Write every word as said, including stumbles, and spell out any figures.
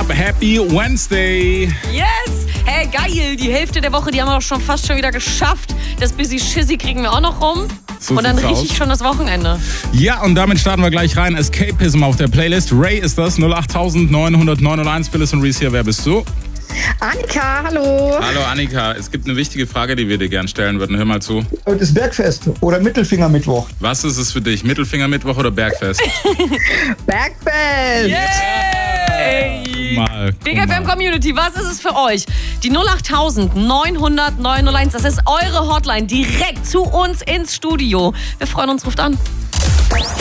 up? Happy Wednesday. Yes! Hey, geil. Die Hälfte der Woche, die haben wir doch schon fast schon wieder geschafft. Das Busy Shizzy kriegen wir auch noch rum. So und dann sieht's rieche aus. ich schon das Wochenende. Ja, und damit starten wir gleich rein. Escapism auf der Playlist. Ray ist das. null acht neun null null neun null eins. Phyllis und Reese hier. Wer bist du? Annika, hallo. Hallo Annika. Es gibt eine wichtige Frage, die wir dir gerne stellen würden. Hör mal zu. Das Bergfest oder Mittelfingermittwoch. Was ist es für dich? Mittelfingermittwoch oder Bergfest? Bergfest. Yay! Mal. Big F M Community, was ist es für euch? Die null acht neun null null neun null eins, das ist eure Hotline direkt zu uns ins Studio. Wir freuen uns, ruft an.